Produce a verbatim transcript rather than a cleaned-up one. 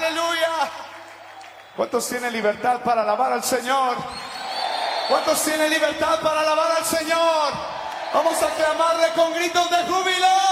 Aleluya. ¿Cuántos tienen libertad para alabar al Señor? ¿Cuántos tienen libertad para alabar al Señor? Vamos a clamarle con gritos de júbilo.